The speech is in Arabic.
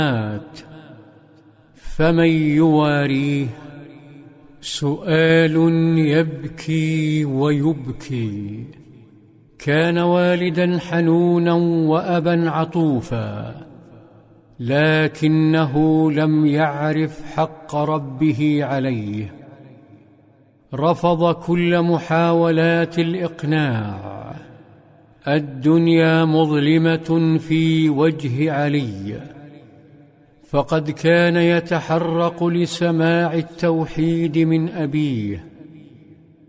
مات فمن يواريه؟ سؤال يبكي ويبكي. كان والدا حنونا وأبا عطوفا، لكنه لم يعرف حق ربه عليه. رفض كل محاولات الإقناع. الدنيا مظلمة في وجه علي، فقد كان يتحرق لسماع التوحيد من أبيه،